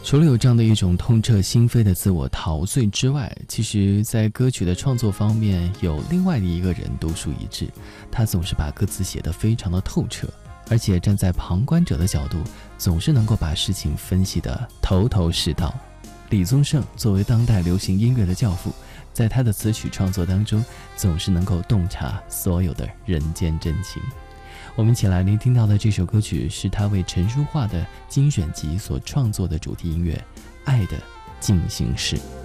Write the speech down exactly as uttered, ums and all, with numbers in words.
除了有这样的一种痛彻心扉的自我陶醉之外，其实在歌曲的创作方面有另外的一个人独树一帜，他总是把歌词写得非常的透彻，而且站在旁观者的角度，总是能够把事情分析得头头是道。李宗盛作为当代流行音乐的教父，在他的词曲创作当中，总是能够洞察所有的人间真情。我们一起来聆听到的这首歌曲是他为陈淑桦的精选集所创作的主题音乐《爱的进行式》。